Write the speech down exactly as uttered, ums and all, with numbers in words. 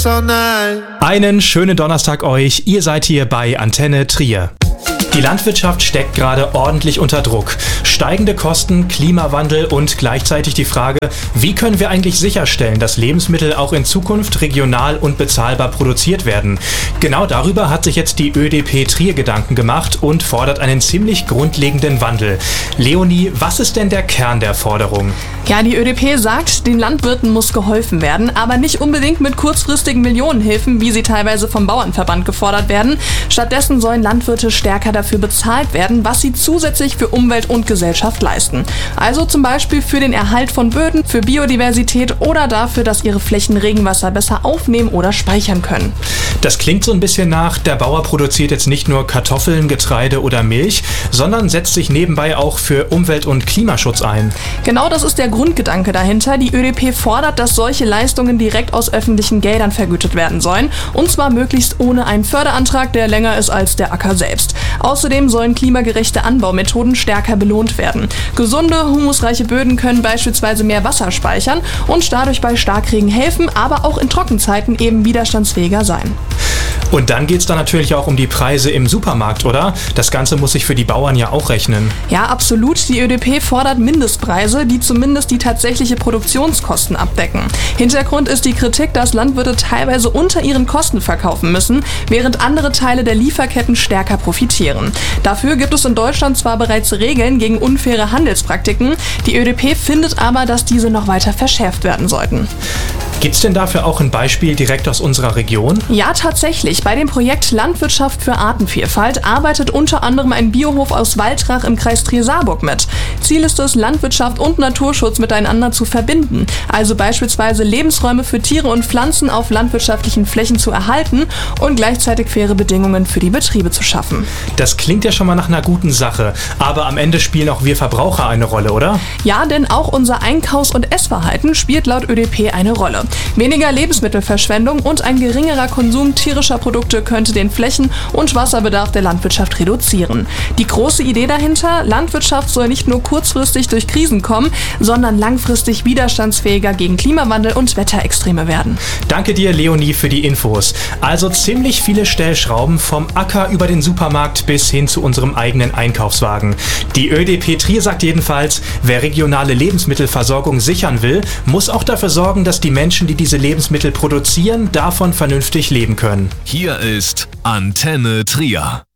Einen schönen Donnerstag euch, ihr seid hier bei Antenne Trier. Die Landwirtschaft steckt gerade ordentlich unter Druck. Steigende Kosten, Klimawandel und gleichzeitig die Frage, wie können wir eigentlich sicherstellen, dass Lebensmittel auch in Zukunft regional und bezahlbar produziert werden? Genau darüber hat sich jetzt die Ö D P Trier Gedanken gemacht und fordert einen ziemlich grundlegenden Wandel. Leonie, was ist denn der Kern der Forderung? Ja, die Ö D P sagt, den Landwirten muss geholfen werden, aber nicht unbedingt mit kurzfristigen Millionenhilfen, wie sie teilweise vom Bauernverband gefordert werden. Stattdessen sollen Landwirte stärker dafür bezahlt werden, was sie zusätzlich für Umwelt und Gesellschaft leisten. Also zum Beispiel für den Erhalt von Böden, für Biodiversität oder dafür, dass ihre Flächen Regenwasser besser aufnehmen oder speichern können. Das klingt so ein bisschen nach, der Bauer produziert jetzt nicht nur Kartoffeln, Getreide oder Milch, sondern setzt sich nebenbei auch für Umwelt- und Klimaschutz ein. Genau das ist der Grundgedanke dahinter. Die Ö D P fordert, dass solche Leistungen direkt aus öffentlichen Geldern vergütet werden sollen. Und zwar möglichst ohne einen Förderantrag, der länger ist als der Acker selbst. Außerdem sollen klimagerechte Anbaumethoden stärker belohnt werden. Gesunde, humusreiche Böden können beispielsweise mehr Wasser speichern und dadurch bei Starkregen helfen, aber auch in Trockenzeiten eben widerstandsfähiger sein. Und dann geht es dann natürlich auch um die Preise im Supermarkt, oder? Das Ganze muss sich für die Bauern ja auch rechnen. Ja, absolut. Die Ö D P fordert Mindestpreise, die zumindest die tatsächliche Produktionskosten abdecken. Hintergrund ist die Kritik, dass Landwirte teilweise unter ihren Kosten verkaufen müssen, während andere Teile der Lieferketten stärker profitieren. Dafür gibt es in Deutschland zwar bereits Regeln gegen unfaire Handelspraktiken, die Ö D P findet aber, dass diese noch weiter verschärft werden sollten. Gibt es denn dafür auch ein Beispiel direkt aus unserer Region? Ja, tatsächlich. Bei dem Projekt Landwirtschaft für Artenvielfalt arbeitet unter anderem ein Biohof aus Waldrach im Kreis Trier-Saarburg mit. Ziel ist es, Landwirtschaft und Naturschutz miteinander zu verbinden. Also beispielsweise Lebensräume für Tiere und Pflanzen auf landwirtschaftlichen Flächen zu erhalten und gleichzeitig faire Bedingungen für die Betriebe zu schaffen. Das klingt ja schon mal nach einer guten Sache. Aber am Ende spielen auch wir Verbraucher eine Rolle, oder? Ja, denn auch unser Einkaufs- und Essverhalten spielt laut Ö D P eine Rolle. Weniger Lebensmittelverschwendung und ein geringerer Konsum tierischer Produkte könnte den Flächen- und Wasserbedarf der Landwirtschaft reduzieren. Die große Idee dahinter: Landwirtschaft soll nicht nur kurzfristig durch Krisen kommen, sondern langfristig widerstandsfähiger gegen Klimawandel und Wetterextreme werden. Danke dir, Leonie, für die Infos. Also ziemlich viele Stellschrauben vom Acker über den Supermarkt bis hin zu unserem eigenen Einkaufswagen. Die Ö D P Trier sagt jedenfalls, wer regionale Lebensmittelversorgung sichern will, muss auch dafür sorgen, dass die Menschen, die diese Lebensmittel produzieren, davon vernünftig leben können. Hier ist Antenne Trier.